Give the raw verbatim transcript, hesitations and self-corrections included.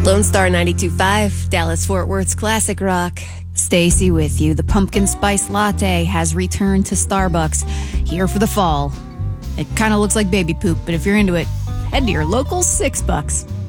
Lone Star ninety-two point five, Dallas-Fort Worth's classic rock. Stacy with you. The pumpkin spice latte has returned to Starbucks here for the fall. It kind of looks like baby poop, but if you're into it, head to your local six bucks.